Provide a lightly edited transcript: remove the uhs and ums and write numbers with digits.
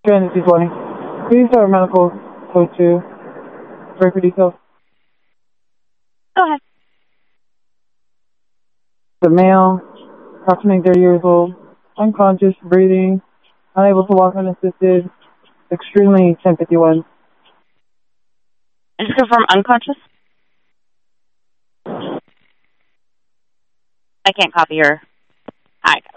Trinity 20. Please start medical code 2. Record details. Go ahead. The male, approximately 30 years old, unconscious, breathing, unable to walk unassisted, extremely 1051. Just confirm unconscious? I can't copy her. Hi.